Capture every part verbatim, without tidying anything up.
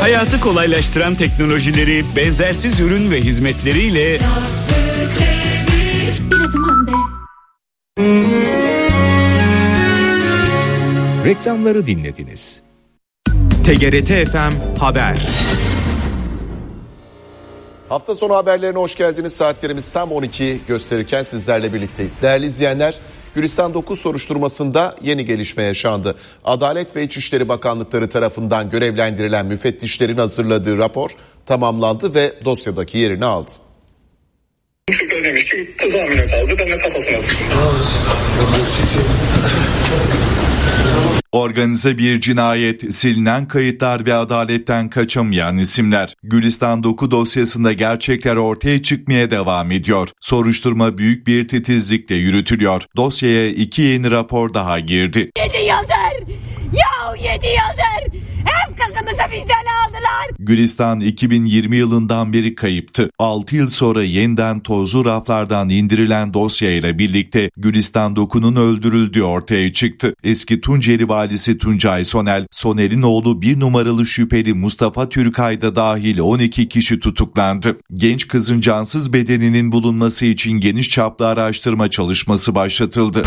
Hayatı kolaylaştıran teknolojileri, benzersiz ürün ve hizmetleriyle reklamları dinlediniz. T G R T F M Haber. Hafta sonu haberlerine hoş geldiniz. Saatlerimiz tam on iki gösterirken sizlerle birlikteyiz. Değerli izleyenler, Gülistan dokuz soruşturmasında yeni gelişme yaşandı. Adalet ve İçişleri Bakanlıkları tarafından görevlendirilen müfettişlerin hazırladığı rapor tamamlandı ve dosyadaki yerini aldı. Çocuklar demiş ki kız hamile kaldı, ben de kafasına sıktım. Organize bir cinayet, silinen kayıtlar ve adaletten kaçamayan isimler. Gülistan dokuz dosyasında gerçekler ortaya çıkmaya devam ediyor. Soruşturma büyük bir titizlikle yürütülüyor. Dosyaya iki yeni rapor daha girdi. Yedi yıldır! Ya yedi yıldır! Hem kızımızı bizden aldılar! Gülistan iki bin yirmi yılından beri kayıptı. altı yıl sonra yeniden tozlu raflardan indirilen dosyayla birlikte Gülistan dokuzun öldürüldüğü ortaya çıktı. Eski Tunceli valisi Tuncay Sonel, Soner'in oğlu bir numaralı şüpheli Mustafa Türkay da dahil on iki kişi tutuklandı. Genç kızın cansız bedeninin bulunması için geniş çaplı araştırma çalışması başlatıldı.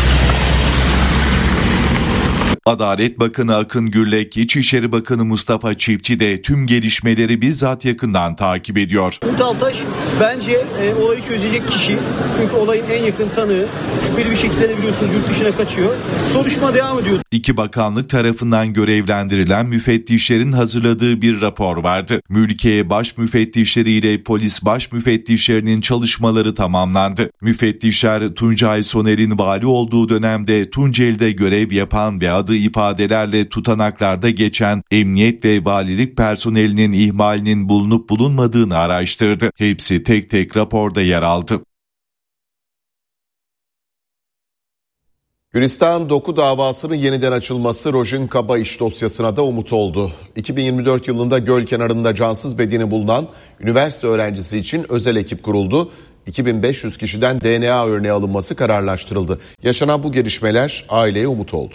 Adalet Bakanı Akın Gürlek, İçişleri Bakanı Mustafa Çiftçi de tüm gelişmeleri bizzat yakından takip ediyor. Umut Altaş bence e, olayı çözecek kişi. Çünkü olayın en yakın tanığı. Şüpheli bir şekilde de biliyorsunuz yurt dışına kaçıyor. Soruşturma devam ediyor. İki bakanlık tarafından görevlendirilen müfettişlerin hazırladığı bir rapor vardı. Mülkiye baş müfettişleri ile polis baş müfettişlerinin çalışmaları tamamlandı. Müfettişler Tuncay Soner'in vali olduğu dönemde Tunceli'de görev yapan ve adı ifadelerle tutanaklarda geçen emniyet ve valilik personelinin ihmalinin bulunup bulunmadığını araştırdı. Hepsi tek tek raporda yer aldı. Gülistan dokuz davasının yeniden açılması Rojin Kabayiş dosyasına da umut oldu. iki bin yirmi dört yılında göl kenarında cansız bedeni bulunan üniversite öğrencisi için özel ekip kuruldu. iki bin beş yüz kişiden D N A örneği alınması kararlaştırıldı. Yaşanan bu gelişmeler aileye umut oldu.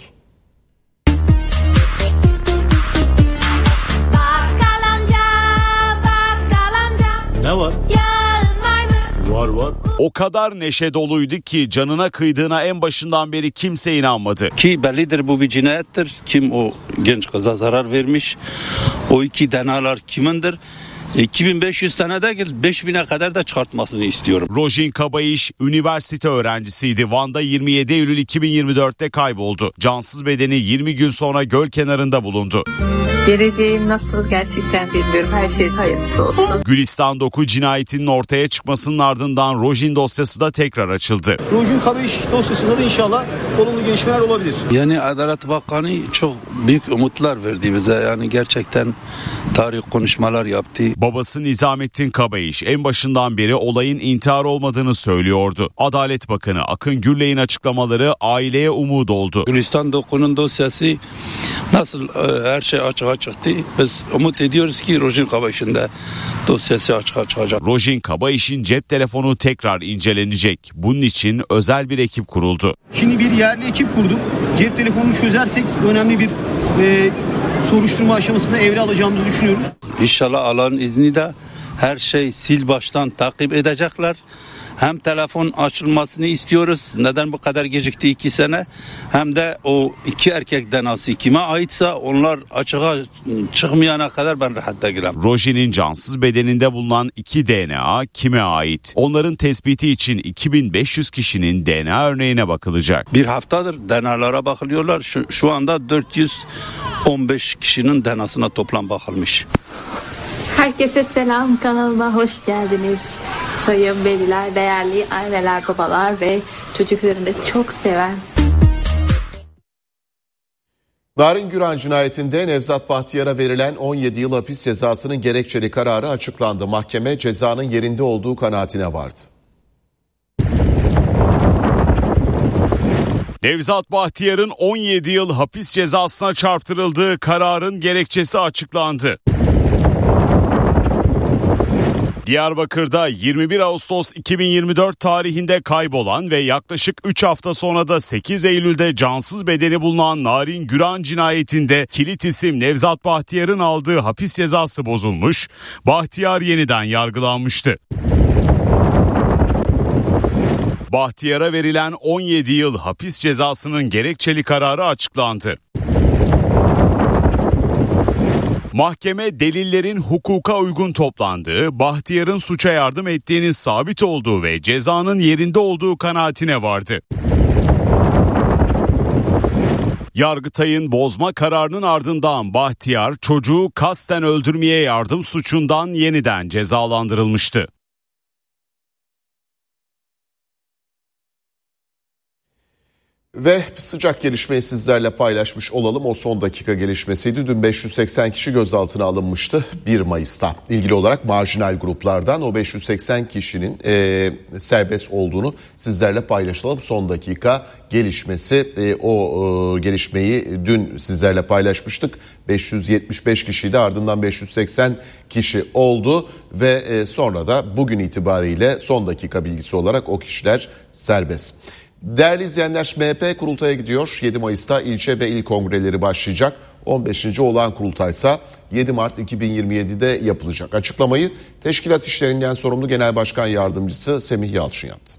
Ne var? Var var. O kadar neşe doluydu ki canına kıydığına en başından beri kimse inanmadı. Ki bellidir bu bir cinayettir. Kim o genç kıza zarar vermiş? O iki D N A'lar kimindir? iki bin beş yüz tane değil, beş bine kadar da çıkartmasını istiyorum. Rojin Kabayiş üniversite öğrencisiydi. Van'da yirmi yedi Eylül iki bin yirmi dörtte kayboldu. Cansız bedeni yirmi gün sonra göl kenarında bulundu. Geleceğim nasıl gerçekten bilmiyorum. Her şey hayırlısı olsun. Gülistan dokuz cinayetinin ortaya çıkmasının ardından Rojin dosyası da tekrar açıldı. Rojin Kabayiş dosyasında da inşallah olumlu gelişmeler olabilir. Yani Adalet Bakanı çok büyük umutlar verdi bize. Yani gerçekten tarih konuşmalar yaptı. Babası Nizamettin Kabayiş en başından beri olayın intihar olmadığını söylüyordu. Adalet Bakanı Akın Gürlek'in açıklamaları aileye umut oldu. Gülistan dokuzun dosyası nasıl e, her şey açığa çıktı. Biz umut ediyoruz ki Rojin Kabayiş'in de dosyası açığa çıkacak. Rojin Kabayiş'in cep telefonu tekrar incelenecek. Bunun için özel bir ekip kuruldu. Şimdi bir yerli ekip kurduk. Cep telefonunu çözersek önemli bir e, soruşturma aşamasında evre alacağımızı düşünüyoruz. İnşallah Allah'ın izniyle her şey sil baştan takip edecekler. Hem telefon açılmasını istiyoruz. Neden bu kadar gecikti iki sene? Hem de o iki erkek D N A'sı kime aitse onlar açığa çıkmayana kadar ben rahat değilim. Rojin'in cansız bedeninde bulunan iki D N A kime ait? Onların tespiti için iki bin beş yüz kişinin D N A örneğine bakılacak. Bir haftadır D N A'lara bakılıyorlar. Şu, şu anda dört yüz on beş kişinin D N A'sına toplam bakılmış. Herkese selam, kanalıma hoş geldiniz. Sayın veliler, değerli anneler, babalar ve çocuklarını çok seven. Narin Güran cinayetinde Nevzat Bahtiyar'a verilen on yedi yıl hapis cezasının gerekçeli kararı açıklandı. Mahkeme cezanın yerinde olduğu kanaatine vardı. Nevzat Bahtiyar'ın on yedi yıl hapis cezasına çarptırıldığı kararın gerekçesi açıklandı. Diyarbakır'da yirmi bir Ağustos iki bin yirmi dört tarihinde kaybolan ve yaklaşık üç hafta sonra da sekiz Eylül'de cansız bedeni bulunan Narin Güran cinayetinde kilit isim Nevzat Bahtiyar'ın aldığı hapis cezası bozulmuş, Bahtiyar yeniden yargılanmıştı. Bahtiyar'a verilen on yedi yıl hapis cezasının gerekçeli kararı açıklandı. Mahkeme delillerin hukuka uygun toplandığı, Bahtiyar'ın suça yardım ettiğinin sabit olduğu ve cezanın yerinde olduğu kanaatine vardı. Yargıtay'ın bozma kararının ardından Bahtiyar çocuğu kasten öldürmeye yardım suçundan yeniden cezalandırılmıştı. Ve sıcak gelişmeyi sizlerle paylaşmış olalım. O son dakika gelişmesiydi. Dün beş yüz seksen kişi gözaltına alınmıştı bir Mayıs'ta. İlgili olarak marjinal gruplardan o beş yüz seksen kişinin e, serbest olduğunu sizlerle paylaşalım. Son dakika gelişmesi e, o e, gelişmeyi dün sizlerle paylaşmıştık. beş yüz yetmiş beş kişiydi, ardından beş yüz seksen kişi oldu ve e, sonra da bugün itibariyle son dakika bilgisi olarak o kişiler serbest. Değerli izleyenler, M H P kurultaya gidiyor. yedi Mayıs'ta ilçe ve il kongreleri başlayacak. on beşinci olağan kurultaysa yedi Mart iki bin yirmi yedi'de yapılacak. Açıklamayı teşkilat işlerinden sorumlu Genel Başkan Yardımcısı Semih Yalçın yaptı.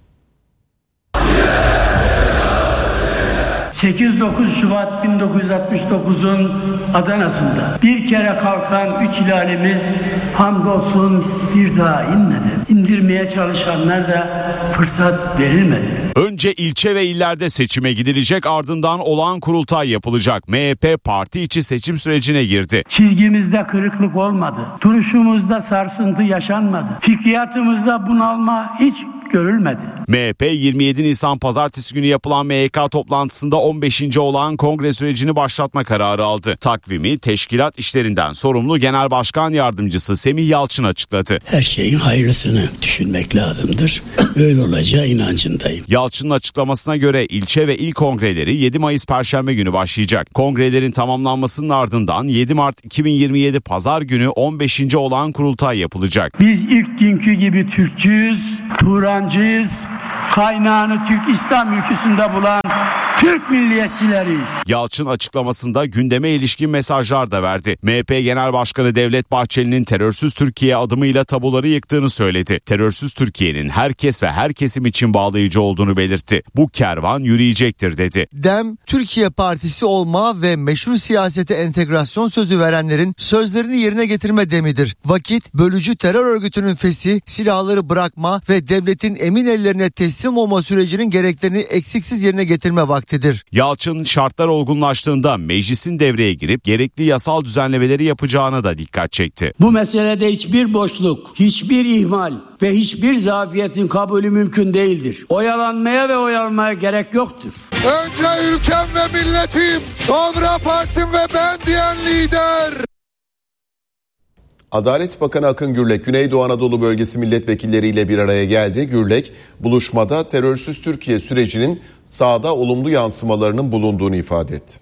sekiz dokuz Şubat bin dokuz yüz altmış dokuz'un Adana'sında bir kere kalkan üç hilalimiz hamdolsun bir daha inmedi. İndirmeye çalışanlar da fırsat verilmedi. Önce ilçe ve illerde seçime gidilecek, ardından olağan kurultay yapılacak. M H P parti içi seçim sürecine girdi. Çizgimizde kırıklık olmadı. Duruşumuzda sarsıntı yaşanmadı. Fikriyatımızda bunalma hiç görülmedi. M H P yirmi yedi Nisan Pazartesi günü yapılan M Y K toplantısında on beşinci olağan kongre sürecini başlatma kararı aldı. Takvimi teşkilat işlerinden sorumlu Genel Başkan Yardımcısı Semih Yalçın açıkladı. Her şeyin hayırlısını düşünmek lazımdır. Öyle olacağı inancındayım. Yalçın'ın açıklamasına göre ilçe ve il kongreleri yedi Mayıs Perşembe günü başlayacak. Kongrelerin tamamlanmasının ardından yedi Mart iki bin yirmi yedi Pazar günü on beşinci olağan kurultay yapılacak. Biz ilk günkü gibi Türkçüyüz, Turancıyız, kaynağını Türk İslam ülküsünde bulan Türk milliyetçileriyiz. Yalçın açıklamasında gündeme ilişkin mesajlar da verdi. M H P Genel Başkanı Devlet Bahçeli'nin terörsüz Türkiye adımıyla tabuları yıktığını söyledi. Terörsüz Türkiye'nin herkes ve her kesim için bağlayıcı olduğunu belirtti. Bu kervan yürüyecektir dedi. Dem, Türkiye Partisi olma ve meşru siyasete entegrasyon sözü verenlerin sözlerini yerine getirme demidir. Vakit bölücü terör örgütünün feshi, silahları bırakma ve devletin emin ellerine teslim olma sürecinin gereklerini eksiksiz yerine getirme vaktidir. Yalçın şartlar olgunlaştığında meclisin devreye girip gerekli yasal düzenlemeleri yapacağına da dikkat çekti. Bu meselede hiçbir boşluk, hiçbir ihmal ve hiçbir zafiyetin kabulü mümkün değildir. Oyalanmaya ve oyalanmaya gerek yoktur. Önce ülkem ve milletim, sonra partim ve ben diyen lider. Adalet Bakanı Akın Gürlek, Güneydoğu Anadolu Bölgesi milletvekilleriyle bir araya geldi. Gürlek, buluşmada terörsüz Türkiye sürecinin sahada olumlu yansımalarının bulunduğunu ifade etti.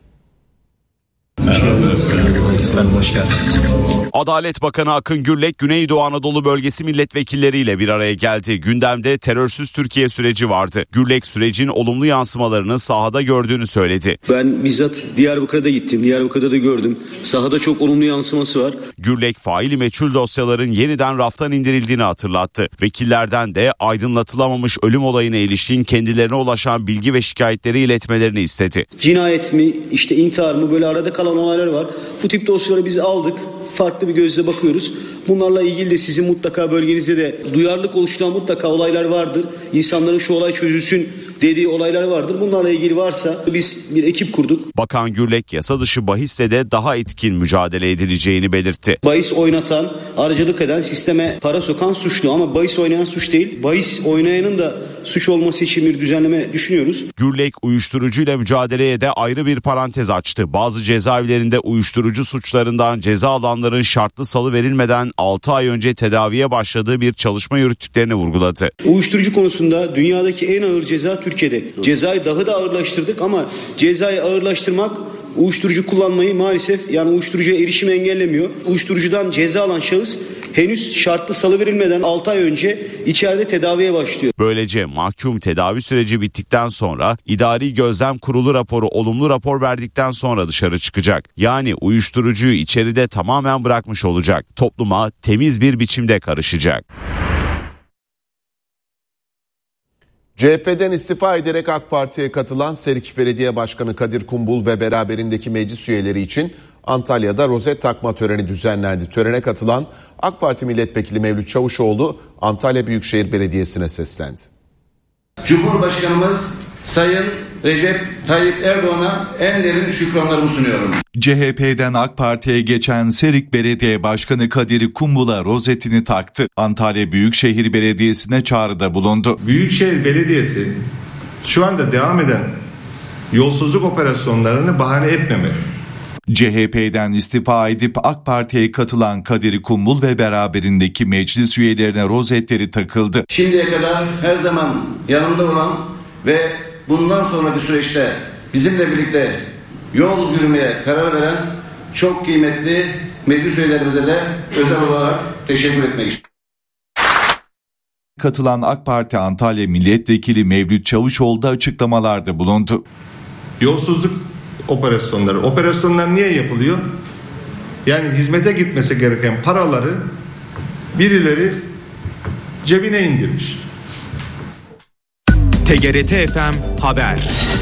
Hoş geldiniz. Adalet Bakanı Akın Gürlek, Güneydoğu Anadolu Bölgesi milletvekilleriyle bir araya geldi. Gündemde terörsüz Türkiye süreci vardı. Gürlek sürecin olumlu yansımalarını sahada gördüğünü söyledi. Ben bizzat Diyarbakır'a da gittim. Diyarbakır'da da gördüm. Sahada çok olumlu yansıması var. Gürlek, faili meçhul dosyaların yeniden raftan indirildiğini hatırlattı. Vekillerden de aydınlatılamamış ölüm olayına ilişkin kendilerine ulaşan bilgi ve şikayetleri iletmelerini istedi. Cinayet mi, işte intihar mı, böyle arada kalan olaylar var. Bu tip dosyaları biz aldık. Farklı bir gözle bakıyoruz. Bunlarla ilgili de sizin mutlaka bölgenizde de duyarlılık oluşturan mutlaka olaylar vardır. İnsanların şu olay çözülsün dediği olaylar vardır. Bunlarla ilgili varsa biz bir ekip kurduk. Bakan Gürlek, yasa dışı bahisle de daha etkin mücadele edileceğini belirtti. Bahis oynatan, aracılık eden, sisteme para sokan suçlu ama bahis oynayan suç değil. Bahis oynayanın da suç olması için bir düzenleme düşünüyoruz. Gürlek, uyuşturucuyla mücadeleye de ayrı bir parantez açtı. Bazı cezaevlerinde uyuşturucu suçlarından ceza alanların şartlı salı verilmeden altı ay önce tedaviye başladığı bir çalışma yürüttüklerini vurguladı. Uyuşturucu konusunda dünyadaki en ağır ceza Türkiye'de. Cezayı daha da ağırlaştırdık ama cezayı ağırlaştırmak uyuşturucu kullanmayı maalesef yani uyuşturucuya erişimi engellemiyor. Uyuşturucudan ceza alan şahıs henüz şartlı salıverilmeden altı ay önce içeride tedaviye başlıyor. Böylece mahkum tedavi süreci bittikten sonra idari gözlem kurulu raporu olumlu rapor verdikten sonra dışarı çıkacak. Yani uyuşturucuyu içeride tamamen bırakmış olacak. Topluma temiz bir biçimde karışacak. C H P'den istifa ederek AK Parti'ye katılan Serik Belediye Başkanı Kadir Kumbul ve beraberindeki meclis üyeleri için Antalya'da rozet takma töreni düzenlendi. Törene katılan AK Parti Milletvekili Mevlüt Çavuşoğlu Antalya Büyükşehir Belediyesi'ne seslendi. Cumhurbaşkanımız Sayın Recep Tayyip Erdoğan'a en derin şükranlarımı sunuyorum. C H P'den AK Parti'ye geçen Serik Belediye Başkanı Kadir Kumbul'a rozetini taktı. Antalya Büyükşehir Belediyesi'ne çağrıda bulundu. Büyükşehir Belediyesi şu anda devam eden yolsuzluk operasyonlarını bahane etmemeli. C H P'den istifa edip AK Parti'ye katılan Kadir Kumbul ve beraberindeki meclis üyelerine rozetleri takıldı. Şimdiye kadar her zaman yanımda olan ve bundan sonraki süreçte bizimle birlikte yol yürümeye karar veren çok kıymetli meclis üyelerimize de özel olarak teşekkür etmek istiyorum. Katılan AK Parti Antalya Milletvekili Mevlüt Çavuşoğlu da açıklamalarda bulundu. Yolsuzluk operasyonları. Operasyonlar niye yapılıyor? Yani hizmete gitmesi gereken paraları birileri cebine indirmiş. T G R T F M Haber.